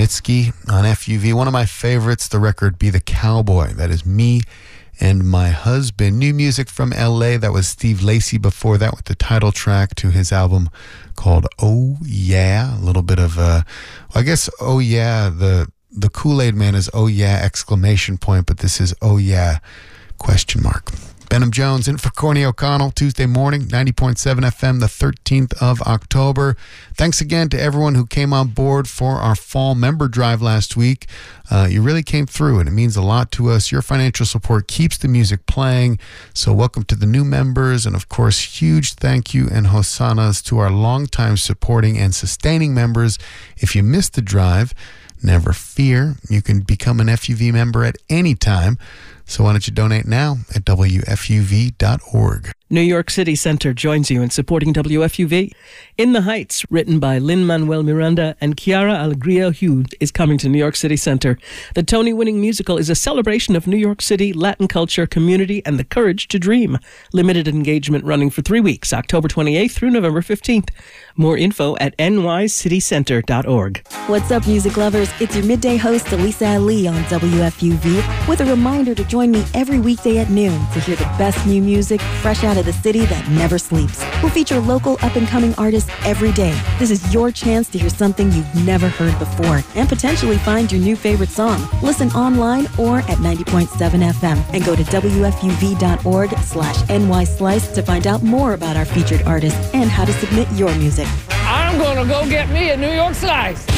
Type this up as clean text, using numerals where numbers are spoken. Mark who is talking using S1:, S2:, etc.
S1: Mitski on FUV. One of my favorites, the record Be the Cowboy. That is me and my husband. New music from LA. That was Steve Lacy before that with the title track to his album called Oh Yeah. A little bit of, I guess, Oh Yeah, the Kool-Aid Man is Oh Yeah, exclamation point, but this is Oh Yeah, question mark. Benham Jones in for Courtney O'Connell, Tuesday morning, 90.7 FM, the 13th of October. Thanks again to everyone who came on board for our fall member drive last week. You really came through, and it means a lot to us. Your financial support keeps the music playing, so welcome to the new members, and of course, huge thank you and hosannas to our longtime supporting and sustaining members. If you missed the drive, never fear. You can become an FUV member at any time. So why don't you donate now at WFUV.org.
S2: New York City Center joins you in supporting WFUV. In the Heights, written by Lin-Manuel Miranda and Chiara Alegria Hughes, is coming to New York City Center. The Tony-winning musical is a celebration of New York City, Latin culture, community, and the courage to dream. Limited engagement running for 3 weeks, October 28th through November 15th. More info at nycitycenter.org.
S3: What's up, music lovers? It's your midday host, Elisa Ali on WFUV, with a reminder to join me every weekday at noon to hear the best new music fresh out of the city that never sleeps. We'll feature local up-and-coming artists every day. This is your chance to hear something you've never heard before and potentially find your new favorite song. Listen online or at 90.7 FM and go to WFUV.org/NYSlice to find out more about our featured artists and how to submit your music.
S4: I'm gonna go get me a New York Slice.